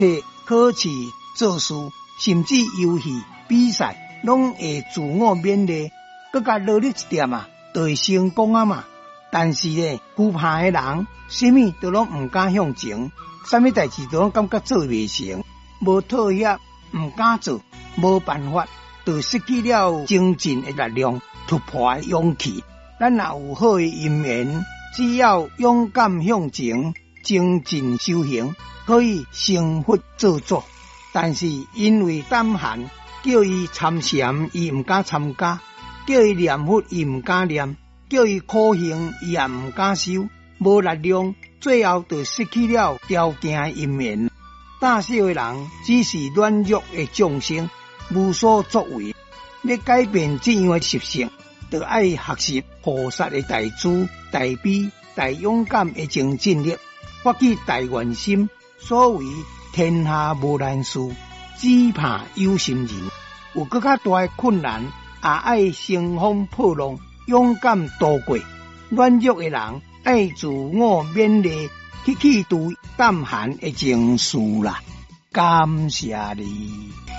去考试、做事，甚至游戏、比赛，拢会自我勉励，更加努力一点啊，就会成功啊嘛。但是呢，惧怕的人，什么都拢唔敢向前，什么代志都拢感觉做未成，无妥协，唔敢做，无办法，就失去了精进的力量、突破的勇气。咱若有好的因缘，只要勇敢向前，精进修行，可以成佛做主。但是因为胆寒，叫伊参禅，伊唔敢参加；叫伊念佛，伊唔敢念；叫伊苦行，伊也唔敢修。无力量，最后就失去了条件的因缘。胆小的人只是软弱的众生，无所作为。要改变这样的习性，就要学习菩萨的大智、大悲、大勇敢的精进力，发起大愿心。所谓天下无难事，只怕有心人。有更较大的困难，也要乘风破浪，勇敢度过。软弱的人要自我勉励，去度胆寒的情绪啦。感谢你。